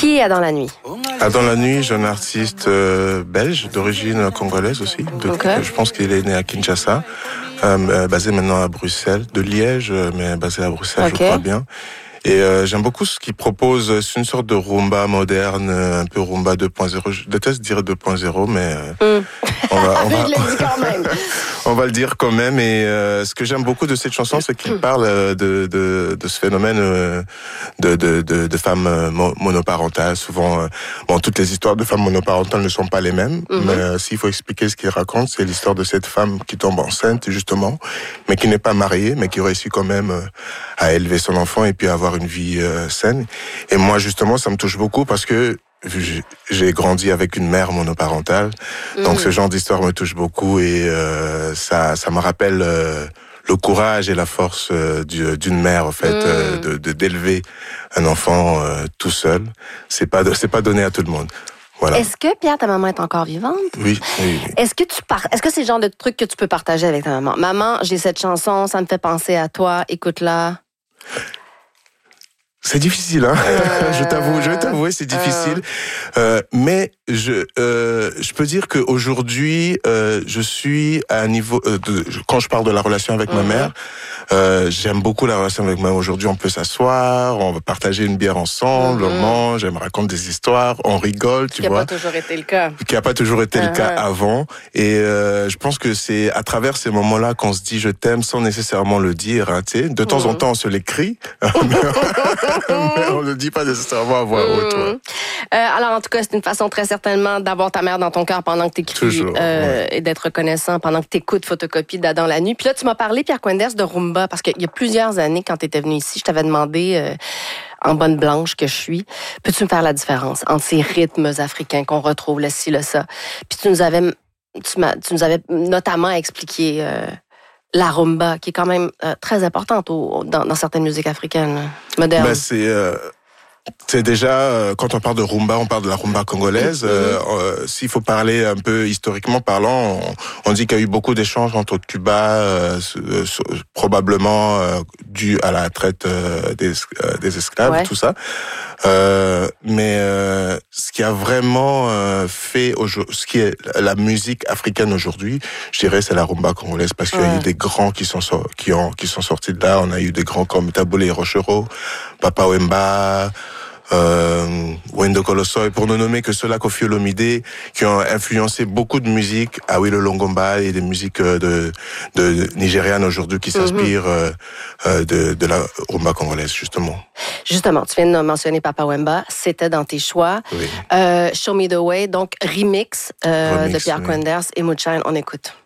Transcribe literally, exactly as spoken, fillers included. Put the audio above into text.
Qui est dans la nuit? Ah, dans la nuit, jeune artiste euh, belge, d'origine congolaise aussi. De, okay. Je pense qu'il est né à Kinshasa, euh, basé maintenant à Bruxelles, de Liège, mais basé à Bruxelles, okay. je crois bien. Et euh, j'aime beaucoup ce qu'il propose. C'est une sorte de rumba moderne, un peu rumba deux point zéro. Je déteste dire deux point zéro, mais euh, mm. on va, on va, je le dis quand même. on va le dire quand même. Et euh, ce que j'aime beaucoup de cette chanson, c'est qu'il parle de, de, de ce phénomène de, de, de, de femmes monoparentales. Souvent, euh, bon, toutes les histoires de femmes monoparentales ne sont pas les mêmes, mm-hmm. mais euh, s'il faut expliquer ce qu'il raconte, c'est l'histoire de cette femme qui tombe enceinte, justement, mais qui n'est pas mariée, mais qui réussit quand même euh, à élever son enfant et puis à avoir une vie euh, saine. Et moi, justement, ça me touche beaucoup parce que j'ai grandi avec une mère monoparentale. Mmh. Donc, ce genre d'histoire me touche beaucoup et euh, ça, ça me rappelle euh, le courage et la force euh, d'une mère, en fait, mmh. euh, de, de, d'élever un enfant euh, tout seul. C'est pas, c'est pas donné à tout le monde. Voilà. Est-ce que, Pierre, ta maman est encore vivante? Oui, oui, oui. Est-ce que tu par... Est-ce que c'est le genre de truc que tu peux partager avec ta maman? Maman, j'ai cette chanson, ça me fait penser à toi, écoute-la. C'est difficile, hein. Euh... je t'avoue, je vais t'avouer, c'est difficile. Euh... Euh, mais je, euh, je peux dire qu'aujourd'hui, euh, je suis à un niveau. Euh, de, quand je parle de la relation avec mmh. ma mère, euh, j'aime beaucoup la relation avec ma mère. Aujourd'hui, on peut s'asseoir, on va partager une bière ensemble, mmh. on mange, elle me raconte des histoires, on rigole, tu qui vois. Qui n'a pas toujours été le cas. Qui n'a pas toujours été mmh. le cas avant. Et euh, je pense que c'est à travers ces moments-là qu'on se dit je t'aime sans nécessairement le dire. Hein, tu sais. De temps mmh. en temps, on se l'écrit. Mais on ne le dit pas nécessairement à voix haute. Mmh. Euh, alors, en tout cas, c'est une façon très certainement d'avoir ta mère dans ton cœur pendant que tu écris euh, ouais. et d'être reconnaissant pendant que tu écoutes Photocopie d'Adam la nuit. Puis là, tu m'as parlé, Pierre Quenders, de rumba, parce qu'il y a plusieurs années, quand tu étais venu ici, je t'avais demandé, euh, en bonne blanche que je suis, peux-tu me faire la différence entre ces rythmes africains qu'on retrouve, le ci, le ça? Puis tu nous avais, tu, tu nous avais notamment expliqué... Euh, la rumba, qui est quand même euh, très importante au, dans, dans certaines musiques africaines modernes. Ben c'est, euh, c'est déjà, euh, quand on parle de rumba, on parle de la rumba congolaise. Mm-hmm. Euh, euh, s'il faut parler un peu historiquement parlant, on, on dit qu'il y a eu beaucoup d'échanges entre Cuba, euh, euh, probablement euh, dû à la traite euh, des, euh, des esclaves, ouais. tout ça. Euh, mais euh, ce qui a vraiment euh, fait ce qui est la musique africaine aujourd'hui, je dirais, c'est la rumba congolaise, parce qu'il ouais. y a eu des grands qui sont qui ont qui sont sortis de là. On a eu des grands comme Taboulé Rochereau, Papa Wemba, euh, Wendo Kolosoy, pour ne nommer que ceux-là, Koffi Olomide, qui ont influencé beaucoup de musique, Awilo Longomba et des musiques de, de nigérianes aujourd'hui qui s'inspirent mm-hmm. de, de la rumba congolaise, justement. Justement, tu viens de mentionner Papa Wemba, c'était dans tes choix. Oui. Euh, Show Me the Way, donc remix, euh, remix de Pierre oui. Quenders et Moonshine, on écoute.